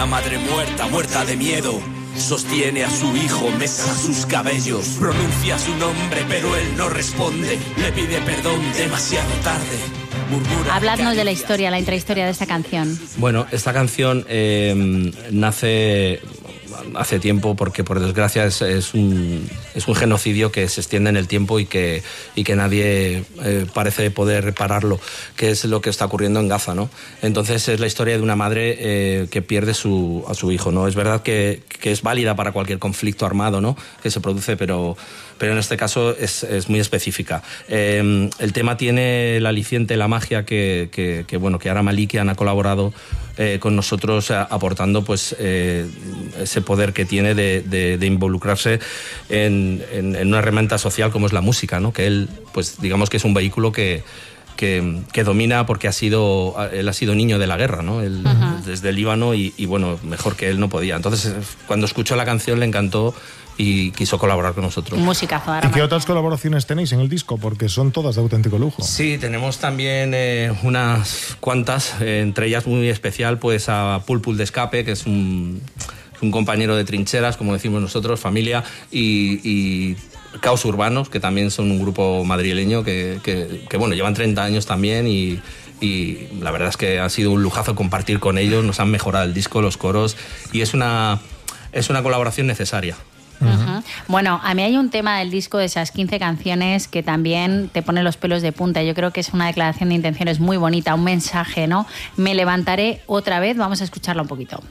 Una madre muerta, muerta de miedo, sostiene a su hijo, mesa sus cabellos, pronuncia su nombre, pero él no responde, le pide perdón demasiado tarde. Habladnos de la historia, la intrahistoria de esta canción. Bueno, esta canción nace hace tiempo porque, por desgracia, es un genocidio que se extiende en el tiempo y que nadie parece poder repararlo, que es lo que está ocurriendo en Gaza, ¿no? Entonces es la historia de una madre que pierde a su hijo, ¿no? Es verdad que es válida para cualquier conflicto armado, ¿no?, que se produce, pero en este caso es muy específica. El tema tiene el aliciente, la magia que Ara Malikian ha colaborado con nosotros, aportando pues ese poder que tiene de involucrarse en una herramienta social como es la música, ¿no? Que él, pues digamos que es un vehículo que domina porque él ha sido niño de la guerra, ¿no? Él, desde el Líbano y bueno, mejor que él no podía. Entonces, cuando escuchó la canción le encantó y quiso colaborar con nosotros. Musicazo. ¿Y qué otras colaboraciones tenéis en el disco? Porque son todas de auténtico lujo. Sí, tenemos también unas cuantas, entre ellas muy especial pues a Pulpul de Escape, que es un compañero de trincheras, como decimos nosotros, familia, y Caos Urbanos, que también son un grupo madrileño que bueno, llevan 30 años también y la verdad es que ha sido un lujazo compartir con ellos, nos han mejorado el disco, los coros, y es una colaboración necesaria. Bueno, a mí hay un tema del disco de esas 15 canciones que también te pone los pelos de punta. Yo creo que es una declaración de intenciones muy bonita, un mensaje, ¿no? Me levantaré otra vez, vamos a escucharla un poquito.